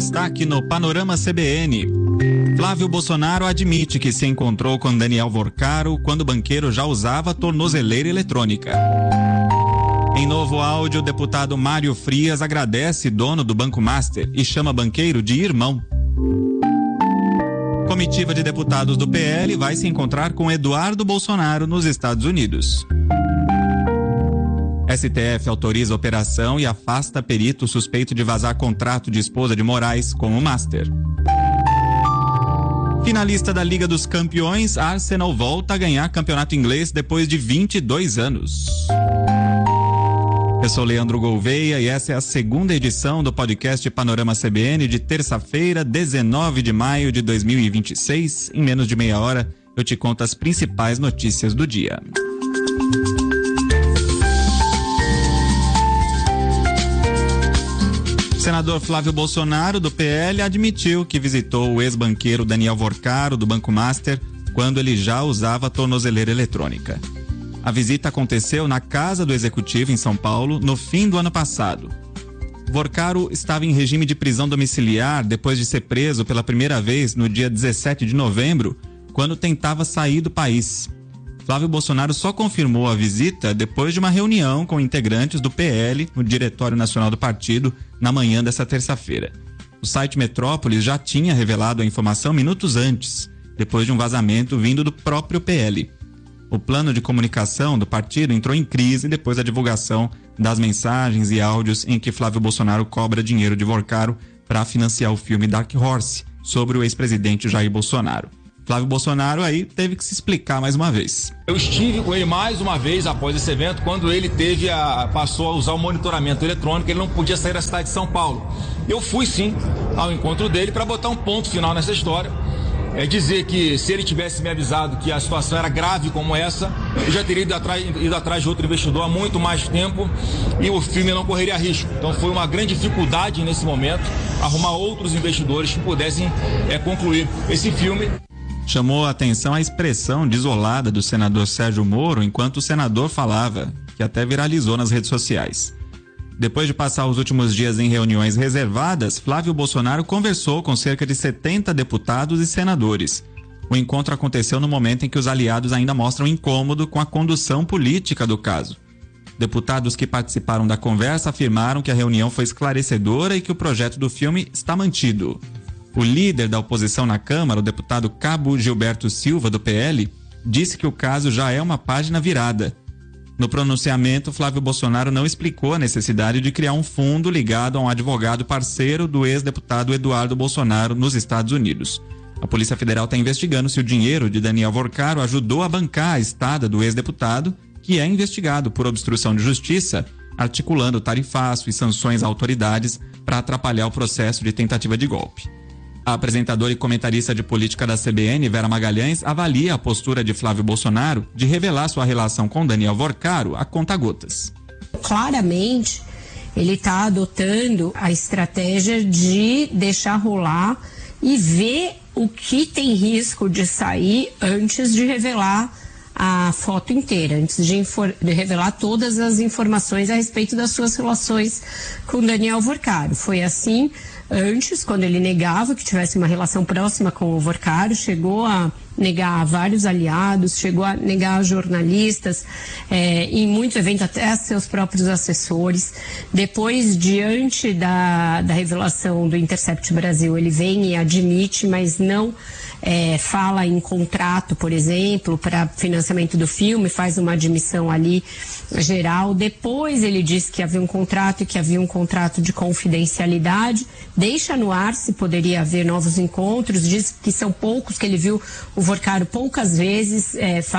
destaque no Panorama CBN. Flávio Bolsonaro admite que se encontrou com Daniel Vorcaro quando o banqueiro já usava tornozeleira eletrônica. Em novo áudio, o deputado Mário Frias agradece dono do Banco Master e chama banqueiro de irmão. Comitiva de deputados do PL vai se encontrar com Eduardo Bolsonaro nos Estados Unidos. STF autoriza a operação e afasta perito suspeito de vazar contrato de esposa de Moraes com o Master. Finalista da Liga dos Campeões, Arsenal volta a ganhar campeonato inglês depois de 22 anos. Eu sou Leandro Gouveia e essa é a segunda edição do podcast Panorama CBN de terça-feira, 19 de maio de 2026. Em menos de meia hora, eu te conto as principais notícias do dia. O senador Flávio Bolsonaro, do PL, admitiu que visitou o ex-banqueiro Daniel Vorcaro, do Banco Master, quando ele já usava tornozeleira eletrônica. A visita aconteceu na casa do executivo em São Paulo no fim do ano passado. Vorcaro estava em regime de prisão domiciliar depois de ser preso pela primeira vez no dia 17 de novembro, quando tentava sair do país. Flávio Bolsonaro só confirmou a visita depois de uma reunião com integrantes do PL no Diretório Nacional do Partido na manhã dessa terça-feira. O site Metrópolis já tinha revelado a informação minutos antes, depois de um vazamento vindo do próprio PL. O plano de comunicação do partido entrou em crise depois da divulgação das mensagens e áudios em que Flávio Bolsonaro cobra dinheiro de Vorcaro para financiar o filme Dark Horse sobre o ex-presidente Jair Bolsonaro. Flávio Bolsonaro aí teve que se explicar mais uma vez. Eu estive com ele mais uma vez após esse evento, quando ele passou a usar o monitoramento eletrônico, ele não podia sair da cidade de São Paulo. Eu fui sim ao encontro dele para botar um ponto final nessa história. Dizer que se ele tivesse me avisado que a situação era grave como essa, eu já teria ido atrás de outro investidor há muito mais tempo e o filme não correria risco. Então foi uma grande dificuldade nesse momento arrumar outros investidores que pudessem concluir esse filme. Chamou a atenção a expressão desolada do senador Sérgio Moro enquanto o senador falava, que até viralizou nas redes sociais. Depois de passar os últimos dias em reuniões reservadas, Flávio Bolsonaro conversou com cerca de 70 deputados e senadores. O encontro aconteceu no momento em que os aliados ainda mostram incômodo com a condução política do caso. Deputados que participaram da conversa afirmaram que a reunião foi esclarecedora e que o projeto do filme está mantido. O líder da oposição na Câmara, o deputado Cabo Gilberto Silva, do PL, disse que o caso já é uma página virada. No pronunciamento, Flávio Bolsonaro não explicou a necessidade de criar um fundo ligado a um advogado parceiro do ex-deputado Eduardo Bolsonaro nos Estados Unidos. A Polícia Federal está investigando se o dinheiro de Daniel Vorcaro ajudou a bancar a estada do ex-deputado, que é investigado por obstrução de justiça, articulando tarifaço e sanções a autoridades para atrapalhar o processo de tentativa de golpe. A apresentadora e comentarista de política da CBN, Vera Magalhães, avalia a postura de Flávio Bolsonaro de revelar sua relação com Daniel Vorcaro a conta-gotas. Claramente, ele está adotando a estratégia de deixar rolar e ver o que tem risco de sair antes de revelar a foto inteira, antes de revelar todas as informações a respeito das suas relações com Daniel Vorcaro. Foi assim antes, quando ele negava que tivesse uma relação próxima com o Vorcaro, chegou a negar a vários aliados, chegou a negar a jornalistas, em muitos eventos até a seus próprios assessores. Depois, diante da revelação do Intercept Brasil, ele vem e admite, mas não fala em contrato, por exemplo, para financiamento do filme, faz uma admissão ali geral. Depois ele diz que havia um contrato e que havia um contrato de confidencialidade, deixa no ar se poderia haver novos encontros, diz que são poucos, que ele viu o Vorcaro poucas vezes,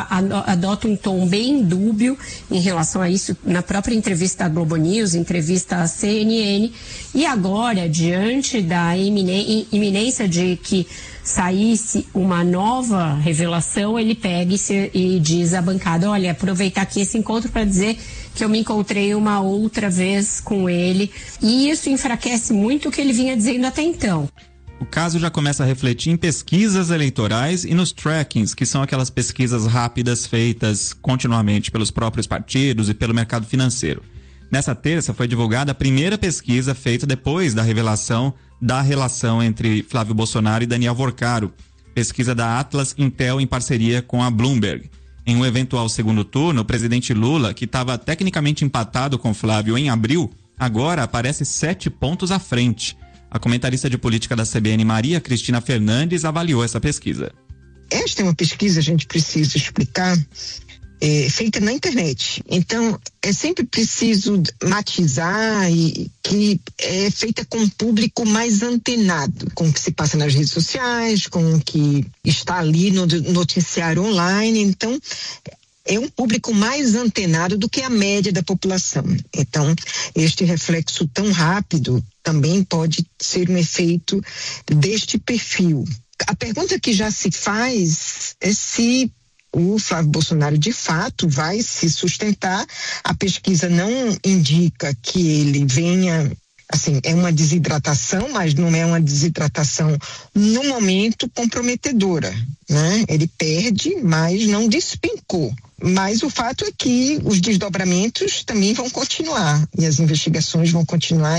adota um tom bem dúbio em relação a isso na própria entrevista à Globo News, entrevista à CNN, e agora, diante da iminência de que saísse uma nova revelação, ele pega e diz à bancada: olha, aproveitar aqui esse encontro para dizer que eu me encontrei uma outra vez com ele, e isso enfraquece muito o que ele vinha dizendo até então. O caso já começa a refletir em pesquisas eleitorais e nos trackings, que são aquelas pesquisas rápidas feitas continuamente pelos próprios partidos e pelo mercado financeiro. Nessa terça foi divulgada a primeira pesquisa feita depois da revelação da relação entre Flávio Bolsonaro e Daniel Vorcaro, pesquisa da Atlas Intel em parceria com a Bloomberg. Em um eventual segundo turno, o presidente Lula, que estava tecnicamente empatado com Flávio em abril, agora aparece 7 pontos à frente. A comentarista de política da CBN, Maria Cristina Fernandes, avaliou essa pesquisa. Esta é uma pesquisa, a gente precisa explicar, feita na internet. Então, é sempre preciso matizar e que é feita com um público mais antenado, com o que se passa nas redes sociais, com o que está ali no noticiário online. Então, é um público mais antenado do que a média da população. Então, este reflexo tão rápido também pode ser um efeito deste perfil. A pergunta que já se faz é se o Flávio Bolsonaro de fato vai se sustentar. A pesquisa não indica que ele venha, assim, é uma desidratação, mas não é uma desidratação no momento comprometedora, né? Ele perde, mas não despencou. Mas o fato é que os desdobramentos também vão continuar e as investigações vão continuar.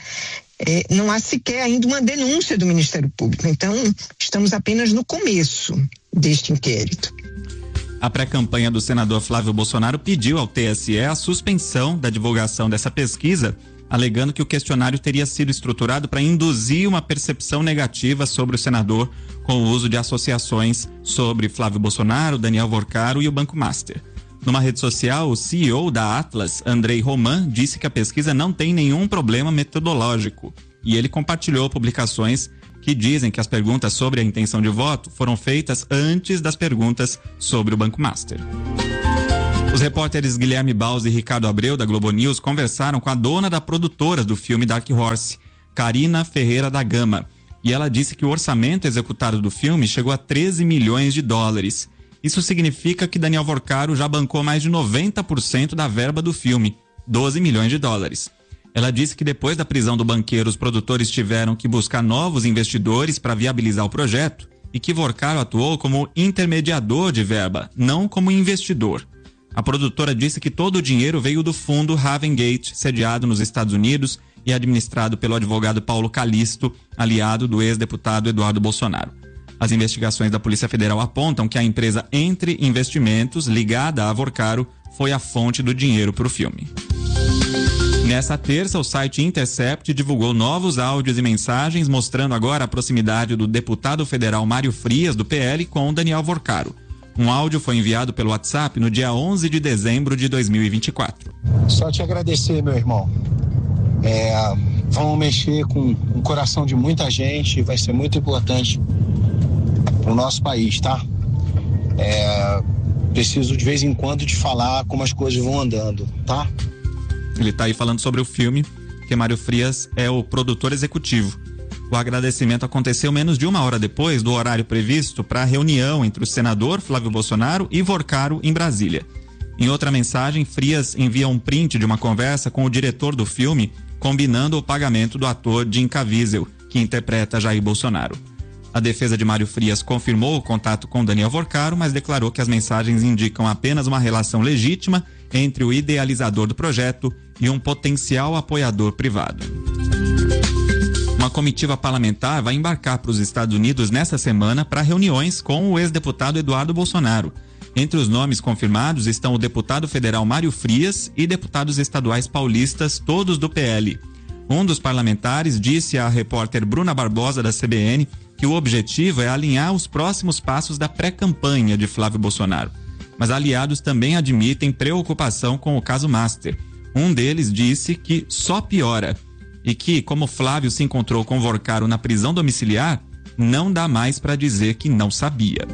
Não há sequer ainda uma denúncia do Ministério Público. Então, estamos apenas no começo deste inquérito. A pré-campanha do senador Flávio Bolsonaro pediu ao TSE a suspensão da divulgação dessa pesquisa, alegando que o questionário teria sido estruturado para induzir uma percepção negativa sobre o senador com o uso de associações sobre Flávio Bolsonaro, Daniel Vorcaro e o Banco Master. Numa rede social, o CEO da Atlas, Andrei Roman, disse que a pesquisa não tem nenhum problema metodológico e ele compartilhou publicações que dizem que as perguntas sobre a intenção de voto foram feitas antes das perguntas sobre o Banco Master. Os repórteres Guilherme Baus e Ricardo Abreu, da Globo News, conversaram com a dona da produtora do filme Dark Horse, Karina Ferreira da Gama, e ela disse que o orçamento executado do filme chegou a 13 milhões de dólares. Isso significa que Daniel Vorcaro já bancou mais de 90% da verba do filme, 12 milhões de dólares. Ela disse que depois da prisão do banqueiro, os produtores tiveram que buscar novos investidores para viabilizar o projeto e que Vorcaro atuou como intermediador de verba, não como investidor. A produtora disse que todo o dinheiro veio do fundo Ravengate, sediado nos Estados Unidos e administrado pelo advogado Paulo Calisto, aliado do ex-deputado Eduardo Bolsonaro. As investigações da Polícia Federal apontam que a empresa Entre Investimentos, ligada a Vorcaro, foi a fonte do dinheiro para o filme. Nessa terça, o site Intercept divulgou novos áudios e mensagens mostrando agora a proximidade do deputado federal Mário Frias, do PL, com Daniel Vorcaro. Um áudio foi enviado pelo WhatsApp no dia 11 de dezembro de 2024. Só te agradecer, meu irmão. Vamos mexer com o coração de muita gente, vai ser muito importante para o nosso país, tá? Preciso de vez em quando te falar como as coisas vão andando, tá? Ele está aí falando sobre o filme, porque Mário Frias é o produtor executivo. O agradecimento aconteceu menos de uma hora depois do horário previsto para a reunião entre o senador Flávio Bolsonaro e Vorcaro em Brasília. Em outra mensagem, Frias envia um print de uma conversa com o diretor do filme, combinando o pagamento do ator Jim Caviezel, que interpreta Jair Bolsonaro. A defesa de Mário Frias confirmou o contato com Daniel Vorcaro, mas declarou que as mensagens indicam apenas uma relação legítima entre o idealizador do projeto e um potencial apoiador privado. Uma comitiva parlamentar vai embarcar para os Estados Unidos nesta semana para reuniões com o ex-deputado Eduardo Bolsonaro. Entre os nomes confirmados estão o deputado federal Mário Frias e deputados estaduais paulistas, todos do PL. Um dos parlamentares disse à repórter Bruna Barbosa, da CBN, que o objetivo é alinhar os próximos passos da pré-campanha de Flávio Bolsonaro. Mas aliados também admitem preocupação com o caso Master. Um deles disse que só piora e que, como Flávio se encontrou com Vorcaro na prisão domiciliar, não dá mais para dizer que não sabia.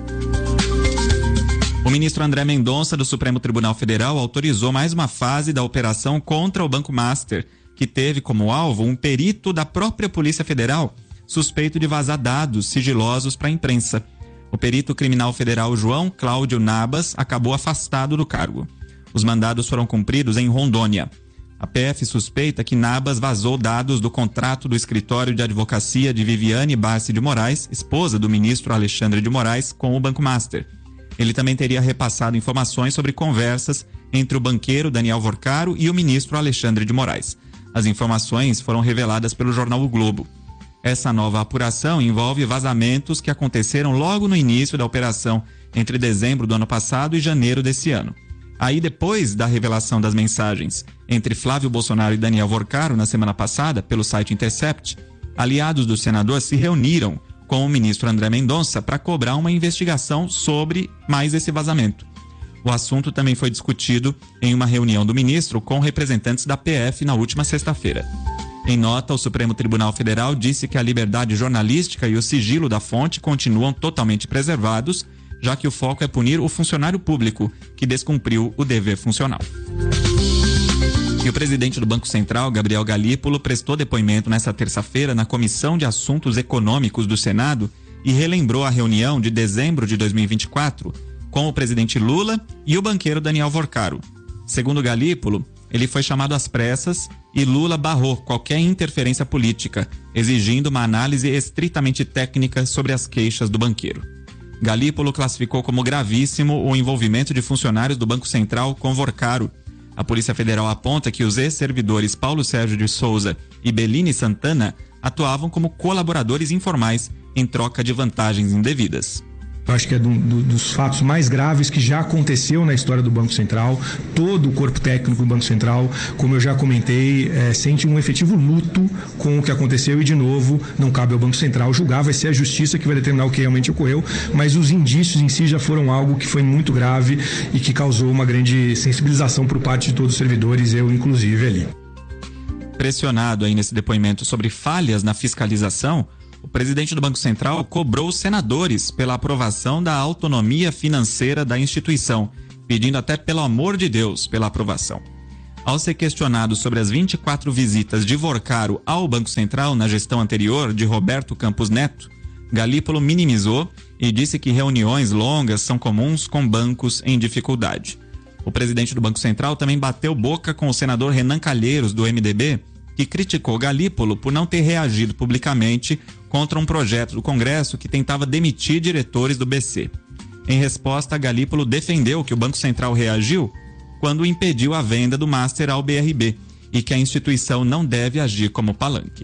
O ministro André Mendonça, do Supremo Tribunal Federal, autorizou mais uma fase da operação contra o Banco Master, que teve como alvo um perito da própria Polícia Federal, suspeito de vazar dados sigilosos para a imprensa. O perito criminal federal João Cláudio Nabas acabou afastado do cargo. Os mandados foram cumpridos em Rondônia. A PF suspeita que Nabas vazou dados do contrato do escritório de advocacia de Viviane Barsi de Moraes, esposa do ministro Alexandre de Moraes, com o Banco Master. Ele também teria repassado informações sobre conversas entre o banqueiro Daniel Vorcaro e o ministro Alexandre de Moraes. As informações foram reveladas pelo jornal O Globo. Essa nova apuração envolve vazamentos que aconteceram logo no início da operação, entre dezembro do ano passado e janeiro desse ano. Aí, depois da revelação das mensagens entre Flávio Bolsonaro e Daniel Vorcaro na semana passada, pelo site Intercept, aliados do senador se reuniram com o ministro André Mendonça para cobrar uma investigação sobre mais esse vazamento. O assunto também foi discutido em uma reunião do ministro com representantes da PF na última sexta-feira. Em nota, o Supremo Tribunal Federal disse que a liberdade jornalística e o sigilo da fonte continuam totalmente preservados, já que o foco é punir o funcionário público que descumpriu o dever funcional. E o presidente do Banco Central, Gabriel Galípolo, prestou depoimento nesta terça-feira na Comissão de Assuntos Econômicos do Senado e relembrou a reunião de dezembro de 2024 com o presidente Lula e o banqueiro Daniel Vorcaro. Segundo Galípolo, ele foi chamado às pressas e Lula barrou qualquer interferência política, exigindo uma análise estritamente técnica sobre as queixas do banqueiro. Galípolo classificou como gravíssimo o envolvimento de funcionários do Banco Central com Vorcaro. A Polícia Federal aponta que os ex-servidores Paulo Sérgio de Souza e Bellini Santana atuavam como colaboradores informais em troca de vantagens indevidas. Eu acho que é dos fatos mais graves que já aconteceu na história do Banco Central. Todo o corpo técnico do Banco Central, como eu já comentei, sente um efetivo luto com o que aconteceu e, de novo, não cabe ao Banco Central julgar, vai ser a justiça que vai determinar o que realmente ocorreu, mas os indícios em si já foram algo que foi muito grave e que causou uma grande sensibilização por parte de todos os servidores, eu inclusive ali. Pressionado aí nesse depoimento sobre falhas na fiscalização, o presidente do Banco Central cobrou os senadores pela aprovação da autonomia financeira da instituição, pedindo até pelo amor de Deus pela aprovação. Ao ser questionado sobre as 24 visitas de Vorcaro ao Banco Central na gestão anterior de Roberto Campos Neto, Galípolo minimizou e disse que reuniões longas são comuns com bancos em dificuldade. O presidente do Banco Central também bateu boca com o senador Renan Calheiros, do MDB, que criticou Galípolo por não ter reagido publicamente contra um projeto do Congresso que tentava demitir diretores do BC. Em resposta, Galípolo defendeu que o Banco Central reagiu quando impediu a venda do Master ao BRB e que a instituição não deve agir como palanque.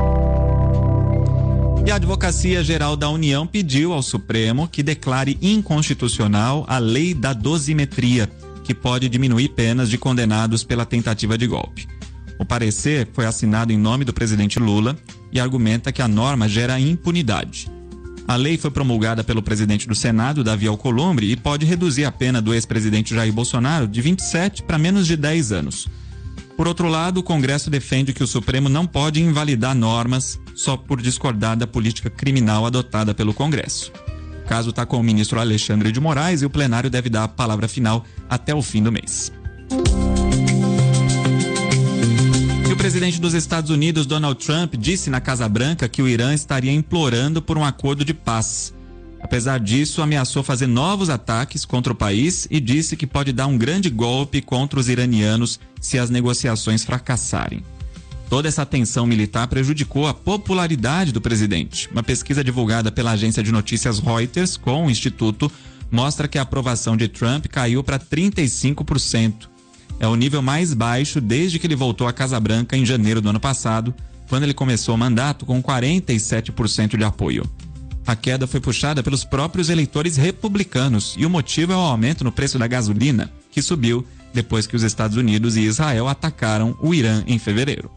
E a Advocacia Geral da União pediu ao Supremo que declare inconstitucional a lei da dosimetria, que pode diminuir penas de condenados pela tentativa de golpe. O parecer foi assinado em nome do presidente Lula e argumenta que a norma gera impunidade. A lei foi promulgada pelo presidente do Senado, Davi Alcolumbre, e pode reduzir a pena do ex-presidente Jair Bolsonaro de 27 para menos de 10 anos. Por outro lado, o Congresso defende que o Supremo não pode invalidar normas só por discordar da política criminal adotada pelo Congresso. O caso está com o ministro Alexandre de Moraes e o plenário deve dar a palavra final até o fim do mês. E o presidente dos Estados Unidos, Donald Trump, disse na Casa Branca que o Irã estaria implorando por um acordo de paz. Apesar disso, ameaçou fazer novos ataques contra o país e disse que pode dar um grande golpe contra os iranianos se as negociações fracassarem. Toda essa tensão militar prejudicou a popularidade do presidente. Uma pesquisa divulgada pela agência de notícias Reuters com o Instituto mostra que a aprovação de Trump caiu para 35%. É o nível mais baixo desde que ele voltou à Casa Branca em janeiro do ano passado, quando ele começou o mandato com 47% de apoio. A queda foi puxada pelos próprios eleitores republicanos e o motivo é o aumento no preço da gasolina, que subiu depois que os Estados Unidos e Israel atacaram o Irã em fevereiro.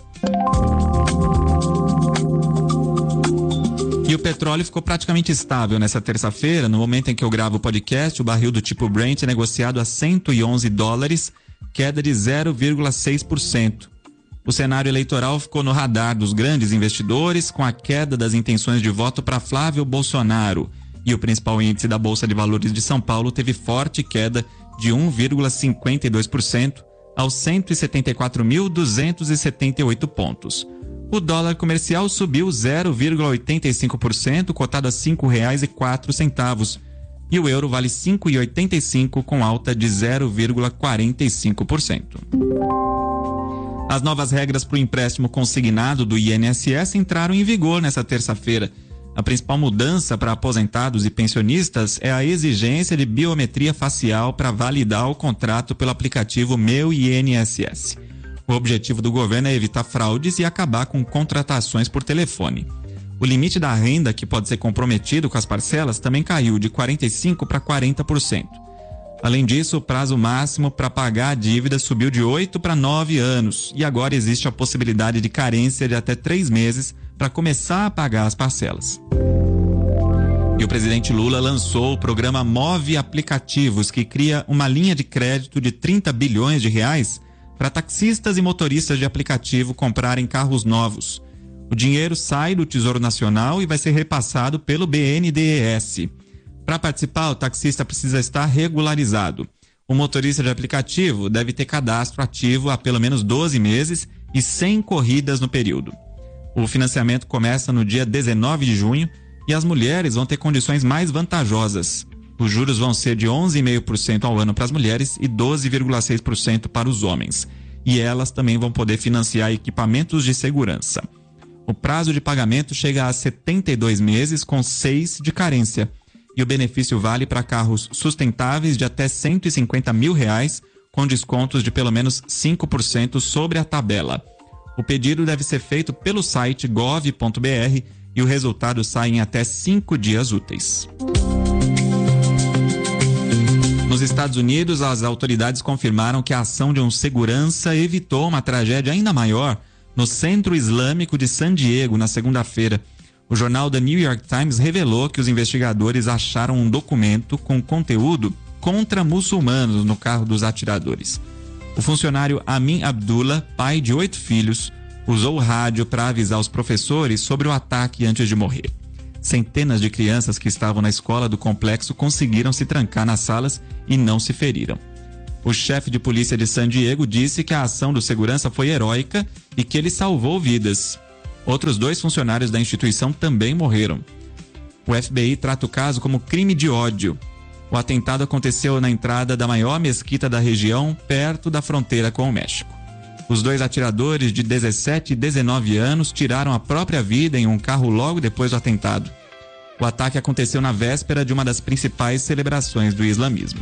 E o petróleo ficou praticamente estável nessa terça-feira. No momento em que eu gravo o podcast, o barril do tipo Brent é negociado a $111, queda de 0,6%. O cenário eleitoral ficou no radar dos grandes investidores com a queda das intenções de voto para Flávio Bolsonaro. E o principal índice da Bolsa de Valores de São Paulo teve forte queda de 1,52% aos 174.278 pontos. O dólar comercial subiu 0,85%, cotado a R$ 5,04. E o euro vale R$ 5,85 com alta de 0,45%. As novas regras para o empréstimo consignado do INSS entraram em vigor nesta terça-feira. A principal mudança para aposentados e pensionistas é a exigência de biometria facial para validar o contrato pelo aplicativo Meu INSS. O objetivo do governo é evitar fraudes e acabar com contratações por telefone. O limite da renda que pode ser comprometido com as parcelas também caiu de 45% para 40%. Além disso, o prazo máximo para pagar a dívida subiu de 8 para 9 anos e agora existe a possibilidade de carência de até 3 meses para começar a pagar as parcelas. E o presidente Lula lançou o programa Move Aplicativos, que cria uma linha de crédito de 30 bilhões de reais para taxistas e motoristas de aplicativo comprarem carros novos. O dinheiro sai do Tesouro Nacional e vai ser repassado pelo BNDES. Para participar, o taxista precisa estar regularizado. O motorista de aplicativo deve ter cadastro ativo há pelo menos 12 meses e 100 corridas no período. O financiamento começa no dia 19 de junho e as mulheres vão ter condições mais vantajosas. Os juros vão ser de 11,5% ao ano para as mulheres e 12,6% para os homens. E elas também vão poder financiar equipamentos de segurança. O prazo de pagamento chega a 72 meses com 6 de carência. E o benefício vale para carros sustentáveis de até R$150 mil, com descontos de pelo menos 5% sobre a tabela. O pedido deve ser feito pelo site gov.br e o resultado sai em até 5 dias úteis. Nos Estados Unidos, as autoridades confirmaram que a ação de um segurança evitou uma tragédia ainda maior no Centro Islâmico de San Diego na segunda-feira. O jornal The New York Times revelou que os investigadores acharam um documento com conteúdo contra muçulmanos no carro dos atiradores. O funcionário Amin Abdullah, pai de 8 filhos, usou o rádio para avisar os professores sobre o ataque antes de morrer. Centenas de crianças que estavam na escola do complexo conseguiram se trancar nas salas e não se feriram. O chefe de polícia de San Diego disse que a ação do segurança foi heróica e que ele salvou vidas. Outros 2 funcionários da instituição também morreram. O FBI trata o caso como crime de ódio. O atentado aconteceu na entrada da maior mesquita da região, perto da fronteira com o México. Os 2 atiradores de 17 e 19 anos tiraram a própria vida em um carro logo depois do atentado. O ataque aconteceu na véspera de uma das principais celebrações do islamismo.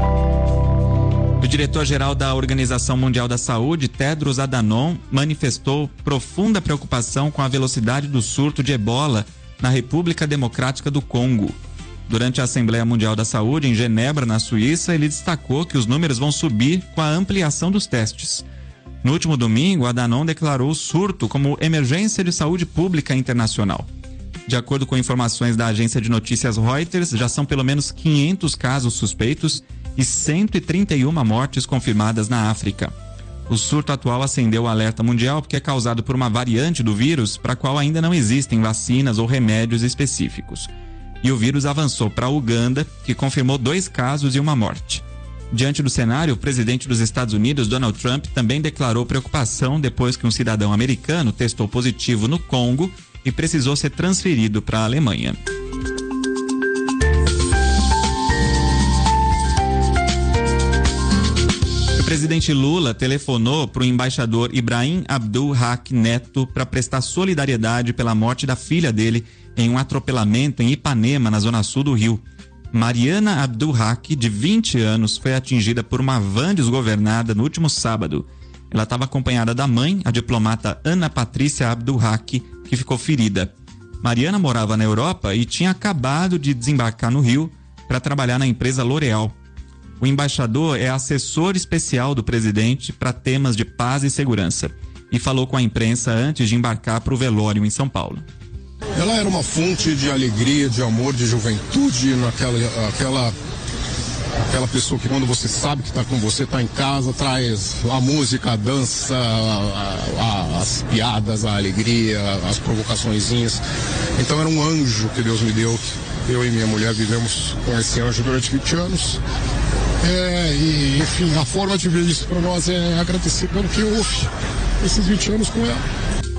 O diretor-geral da Organização Mundial da Saúde, Tedros Adhanom, manifestou profunda preocupação com a velocidade do surto de ebola na República Democrática do Congo. Durante a Assembleia Mundial da Saúde, em Genebra, na Suíça, ele destacou que os números vão subir com a ampliação dos testes. No último domingo, Adhanom declarou o surto como emergência de saúde pública internacional. De acordo com informações da agência de notícias Reuters, já são pelo menos 500 casos suspeitos e 131 mortes confirmadas na África. O surto atual acendeu o alerta mundial porque é causado por uma variante do vírus para a qual ainda não existem vacinas ou remédios específicos. E o vírus avançou para a Uganda, que confirmou 2 casos e uma morte. Diante do cenário, o presidente dos Estados Unidos, Donald Trump, também declarou preocupação depois que um cidadão americano testou positivo no Congo e precisou ser transferido para a Alemanha. O presidente Lula telefonou para o embaixador Ibrahim Abdul Haq Neto para prestar solidariedade pela morte da filha dele em um atropelamento em Ipanema, na zona sul do Rio. Mariana Abdul Haq, de 20 anos, foi atingida por uma van desgovernada no último sábado. Ela estava acompanhada da mãe, a diplomata Ana Patrícia Abdul Haq, que ficou ferida. Mariana morava na Europa e tinha acabado de desembarcar no Rio para trabalhar na empresa L'Oréal. O embaixador é assessor especial do presidente para temas de paz e segurança e falou com a imprensa antes de embarcar para o velório em São Paulo. Ela era uma fonte de alegria, de amor, de juventude, aquela pessoa que quando você sabe que está com você, está em casa, traz a música, a dança, as piadas, a alegria, as provocaçõezinhas. Então era um anjo que Deus me deu. Eu e minha mulher vivemos com esse anjo durante 20 anos. E enfim, a forma de ver isso para nós é agradecer pelo que houve esses 20 anos com ela.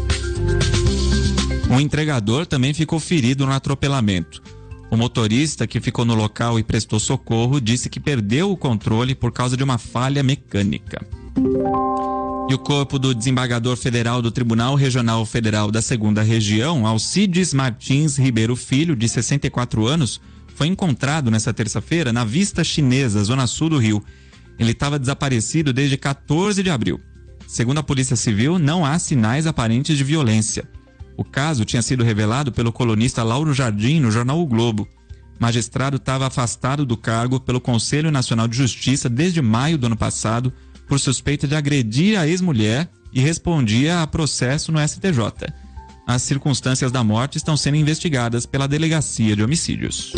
Um entregador também ficou ferido no atropelamento. O motorista, que ficou no local e prestou socorro, disse que perdeu o controle por causa de uma falha mecânica. E o corpo do desembargador federal do Tribunal Regional Federal da 2ª Região, Alcides Martins Ribeiro Filho, de 64 anos, foi encontrado nesta terça-feira na Vista Chinesa, zona sul do Rio. Ele estava desaparecido desde 14 de abril. Segundo a Polícia Civil, não há sinais aparentes de violência. O caso tinha sido revelado pelo colunista Lauro Jardim no jornal O Globo. O magistrado estava afastado do cargo pelo Conselho Nacional de Justiça desde maio do ano passado por suspeita de agredir a ex-mulher e respondia a processo no STJ. As circunstâncias da morte estão sendo investigadas pela Delegacia de Homicídios.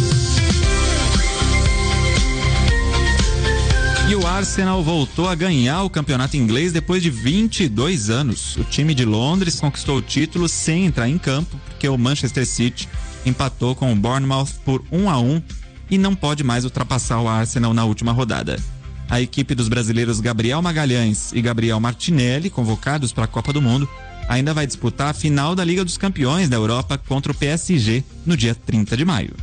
E o Arsenal voltou a ganhar o campeonato inglês depois de 22 anos. O time de Londres conquistou o título sem entrar em campo, porque o Manchester City empatou com o Bournemouth por 1-1 e não pode mais ultrapassar o Arsenal na última rodada. A equipe dos brasileiros Gabriel Magalhães e Gabriel Martinelli, convocados para a Copa do Mundo, ainda vai disputar a final da Liga dos Campeões da Europa contra o PSG no dia 30 de maio.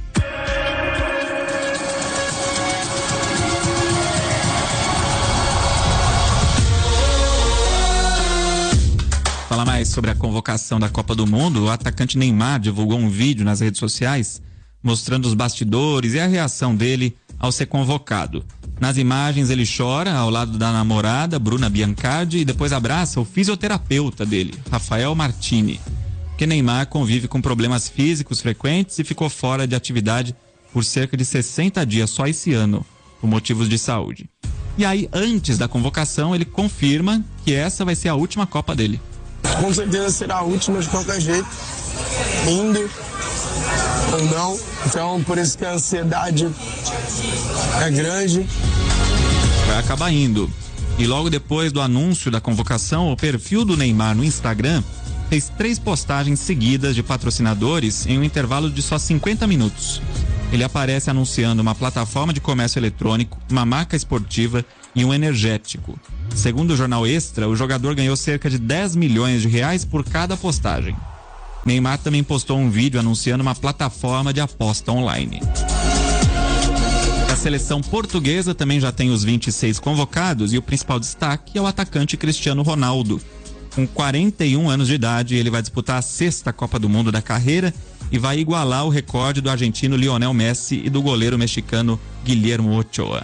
Falar mais sobre a convocação da Copa do Mundo, o atacante Neymar divulgou um vídeo nas redes sociais mostrando os bastidores e a reação dele ao ser convocado. Nas imagens ele chora ao lado da namorada, Bruna Biancardi, e depois abraça o fisioterapeuta dele, Rafael Martini. Porque Neymar convive com problemas físicos frequentes e ficou fora de atividade por cerca de 60 dias só esse ano, por motivos de saúde. E aí, antes da convocação, ele confirma que essa vai ser a última Copa dele. Com certeza será a última de qualquer jeito, indo ou não. Então, por isso que a ansiedade é grande. Vai acabar indo. E logo depois do anúncio da convocação, o perfil do Neymar no Instagram fez 3 postagens seguidas de patrocinadores em um intervalo de só 50 minutos. Ele aparece anunciando uma plataforma de comércio eletrônico, uma marca esportiva e um energético. Segundo o jornal Extra, o jogador ganhou cerca de 10 milhões de reais por cada postagem. Neymar também postou um vídeo anunciando uma plataforma de aposta online. A seleção portuguesa também já tem os 26 convocados e o principal destaque é o atacante Cristiano Ronaldo. Com 41 anos de idade, ele vai disputar a 6ª Copa do Mundo da carreira e vai igualar o recorde do argentino Lionel Messi e do goleiro mexicano Guillermo Ochoa.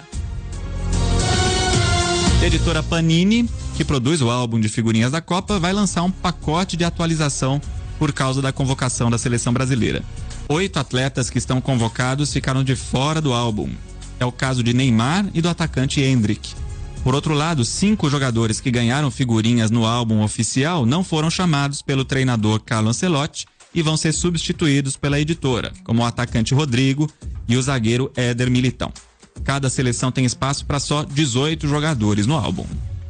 A editora Panini, que produz o álbum de figurinhas da Copa, vai lançar um pacote de atualização por causa da convocação da seleção brasileira. 8 atletas que estão convocados ficaram de fora do álbum. É o caso de Neymar e do atacante Endrick. Por outro lado, 5 jogadores que ganharam figurinhas no álbum oficial não foram chamados pelo treinador Carlo Ancelotti e vão ser substituídos pela editora, como o atacante Rodrigo e o zagueiro Éder Militão. Cada seleção tem espaço para só 18 jogadores no álbum.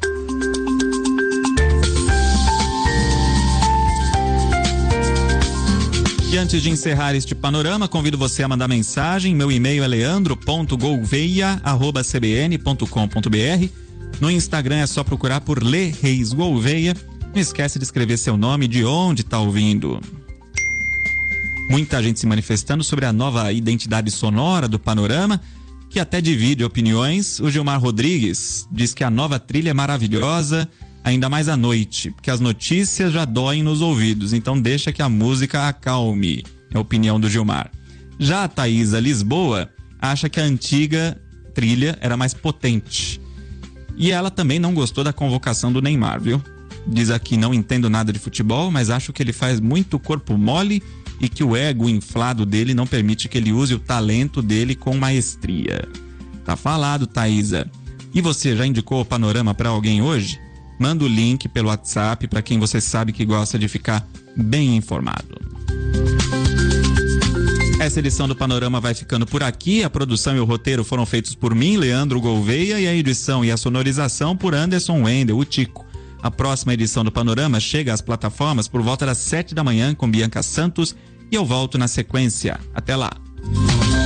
E antes de encerrar este panorama, convido você a mandar mensagem. Meu e-mail é leandro.gouveia@cbn.com.br. No Instagram é só procurar por Lê Reis Gouveia. Não esquece de escrever seu nome e de onde está ouvindo. Muita gente se manifestando sobre a nova identidade sonora do panorama, que até divide opiniões. O Gilmar Rodrigues diz que a nova trilha é maravilhosa, ainda mais à noite, porque as notícias já doem nos ouvidos, então deixa que a música acalme, é a opinião do Gilmar. Já a Thaisa Lisboa acha que a antiga trilha era mais potente. E ela também não gostou da convocação do Neymar, viu? Diz aqui: não entendo nada de futebol, mas acho que ele faz muito corpo mole e que o ego inflado dele não permite que ele use o talento dele com maestria. Tá falado, Thaisa. E você já indicou o panorama para alguém hoje? Manda o link pelo WhatsApp para quem você sabe que gosta de ficar bem informado. Essa edição do Panorama vai ficando por aqui. A produção e o roteiro foram feitos por mim, Leandro Gouveia, e a edição e a sonorização por Anderson Wendel, o Tico. A próxima edição do Panorama chega às plataformas por volta das 7 da manhã com Bianca Santos e eu volto na sequência. Até lá!